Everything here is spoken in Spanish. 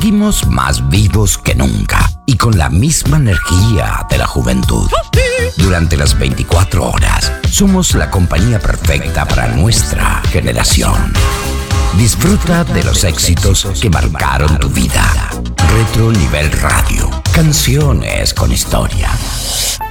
Seguimos más vivos que nunca y con la misma energía de la juventud. Durante las 24 horas, somos la compañía perfecta para nuestra generación. Disfruta de los éxitos que marcaron tu vida. Retro Nivel Radio. Canciones con historia.